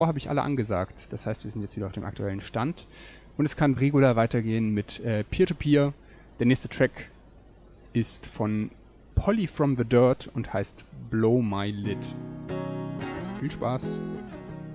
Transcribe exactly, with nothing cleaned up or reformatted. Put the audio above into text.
habe ich alle angesagt. Das heißt, wir sind jetzt wieder auf dem aktuellen Stand. Und es kann regular weitergehen mit äh, Peer-to-Peer. Der nächste Track ist von Polly from the Dirt und heißt Blow My Lid. Viel Spaß!